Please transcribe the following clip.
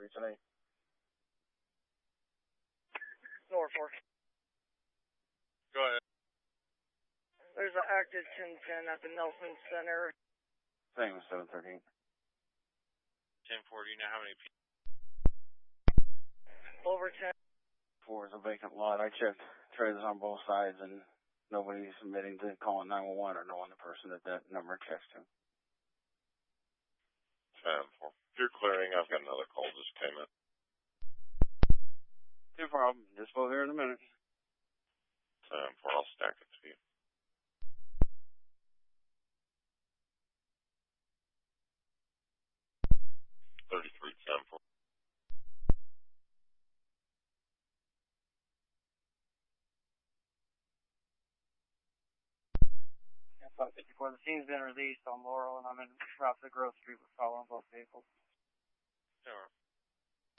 tonight. Norfolk. Go ahead. There's an active 1010 at the Nelson Center. Same 713. 1040, you know how many people? Over 10. 4 is a vacant lot. I checked trailers on both sides and nobody's admitting to calling 911 or knowing the person that number checks to. 10-4. If you're clearing, I've got another call just came in. No problem. Just go here in a minute. 10-4, I'll stack it to you. $33.10-4. The scene's been released on Laurel, and I'm in route to Grove Street with following both vehicles.